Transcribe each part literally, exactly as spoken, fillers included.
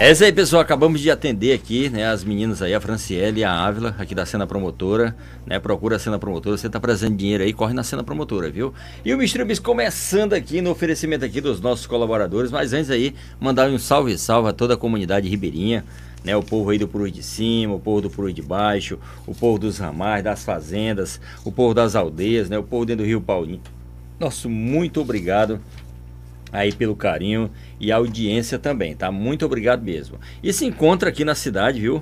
É isso aí, pessoal. Acabamos de atender aqui, né, as meninas aí, a Franciele e a Ávila, aqui da Cena Promotora, né? Procura a Cena Promotora. Você tá presente dinheiro aí, corre na Cena Promotora, viu? E o Mistura Mix começando aqui no oferecimento aqui dos nossos colaboradores. Mas antes aí, mandar um salve salve a toda a comunidade ribeirinha, né? O povo aí do Puru de Cima, o povo do Puru de Baixo, o povo dos ramais, das fazendas, o povo das aldeias, né? O povo dentro do Rio Paulinho. Nosso muito obrigado aí pelo carinho e a audiência também, tá? Muito obrigado mesmo. E se encontra aqui na cidade, viu?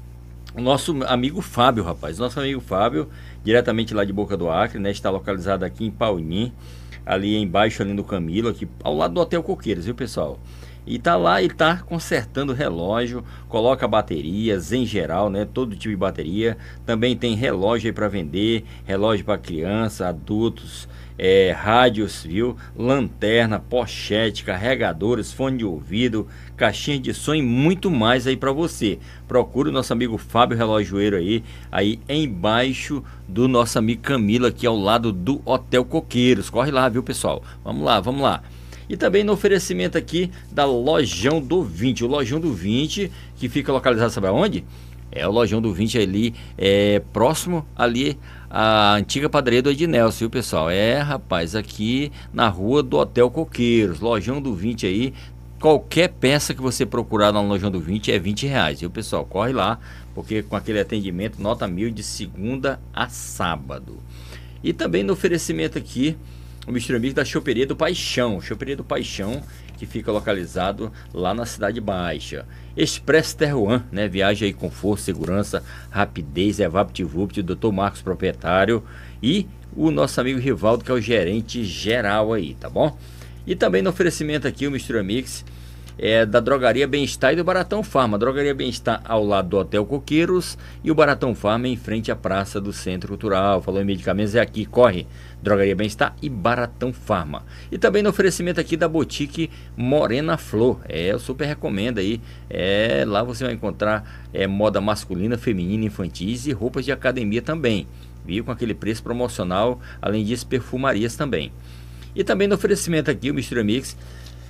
O nosso amigo Fábio, rapaz. Nosso amigo Fábio, diretamente lá de Boca do Acre, né? Está localizado aqui em Paulim, ali embaixo, ali no Camilo, aqui ao lado do Hotel Coqueiros, viu, pessoal? E tá lá, ele tá consertando relógio, coloca baterias em geral, né? Todo tipo de bateria. Também tem relógio aí para vender, relógio para criança, adultos, é, rádios, viu? Lanterna, pochete, carregadores, fone de ouvido, caixinha de som e muito mais aí para você. Procure o nosso amigo Fábio Relojoeiro aí, aí embaixo do nosso amigo Camilo, aqui ao lado do Hotel Coqueiros. Corre lá, viu, pessoal? Vamos lá, vamos lá. E também no oferecimento aqui da Lojão do vinte, o Lojão do vinte, que fica localizado, sabe aonde? É o Lojão do vinte ali, é próximo ali à antiga padaria do Ednelson, viu, pessoal? É, rapaz, aqui na rua do Hotel Coqueiros, Lojão do vinte aí. Qualquer peça que você procurar na Lojão do vinte é vinte reais, viu, pessoal? Corre lá, porque com aquele atendimento nota mil de segunda a sábado. E também no oferecimento aqui o Mistura Mix da Choperia do Paixão, Choperia do Paixão, que fica localizado lá na Cidade Baixa. Expresso Terruan, né? Viagem aí com força, segurança, rapidez, é VaptVupt, o doutor Marcos, proprietário, e o nosso amigo Rivaldo, que é o gerente geral aí, tá bom? E também no oferecimento aqui o Mistura Mix é da Drogaria Bem-Estar e do Baratão Farma. A Drogaria Bem-Estar ao lado do Hotel Coqueiros e o Baratão Farma em frente à Praça do Centro Cultural. Falou em medicamentos, é aqui, corre. Drogaria Bem-Estar e Baratão Farma. E também no oferecimento aqui da Boutique Morena Flor. É, eu super recomendo aí. É, lá você vai encontrar é, moda masculina, feminina, infantis e roupas de academia também. Viu? Com aquele preço promocional. Além disso, perfumarias também. E também no oferecimento aqui o Mistura Mix.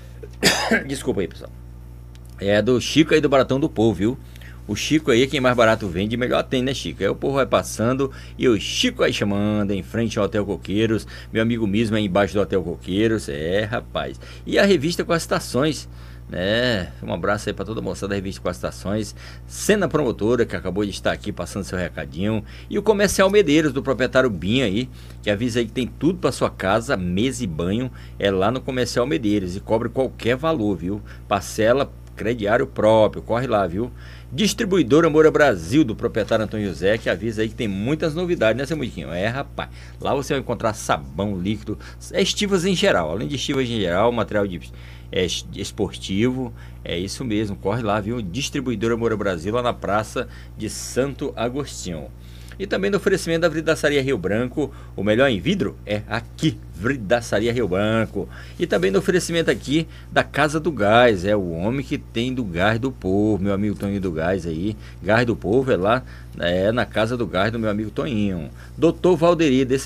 Desculpa aí, pessoal. É do Chico aí do Baratão do Povo, viu? O Chico aí, quem mais barato vende, melhor tem, né, Chico? Aí o povo vai passando e o Chico aí chamando, em frente ao Hotel Coqueiros. Meu amigo mesmo é embaixo do Hotel Coqueiros. É, rapaz. E a revista com as estações, né? Um abraço aí pra toda a moçada da revista com as estações. Cena Promotora, que acabou de estar aqui passando seu recadinho. E o Comercial Medeiros, do proprietário Binha aí, que avisa aí que tem tudo pra sua casa, mesa e banho. É lá no Comercial Medeiros e cobre qualquer valor, viu? Parcela, crediário próprio, corre lá, viu? Distribuidora Moura Brasil, do proprietário Antônio José, que avisa aí que tem muitas novidades, né, seu Mudiquinho? É, rapaz, lá você vai encontrar sabão líquido, estivas em geral, além de estivas em geral, material de é, esportivo, é isso mesmo, corre lá, viu? Distribuidora Moura Brasil, lá na Praça de Santo Agostinho. E também no oferecimento da Vidraçaria Rio Branco, o melhor em vidro é aqui, Vidraçaria Rio Branco. E também no oferecimento aqui da Casa do Gás, é o homem que tem do gás do povo, meu amigo Toninho do Gás aí. Gás do Povo é lá, é na Casa do Gás do meu amigo Toninho. Doutor Valderi,